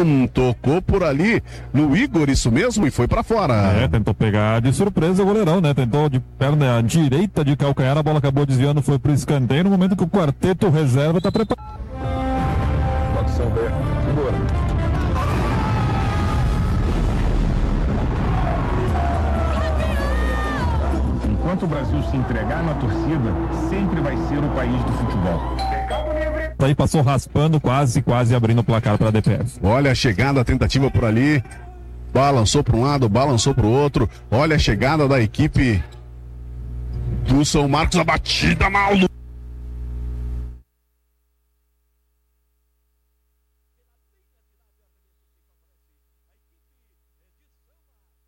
tocou por ali no Igor, isso mesmo, e foi pra fora. Tentou pegar de surpresa o goleirão, né? Tentou de perna direita de calcanhar, a bola acabou desviando, foi pro escanteio, no momento que o quarteto reserva tá preparado. Pode ser segura. Enquanto o Brasil se entregar na torcida, sempre vai ser o país do futebol. Aí passou raspando, quase abrindo o placar para a DPF. Olha a chegada, a tentativa por ali. Balançou para um lado, balançou para o outro. Olha a chegada da equipe do São Marcos, a batida mal.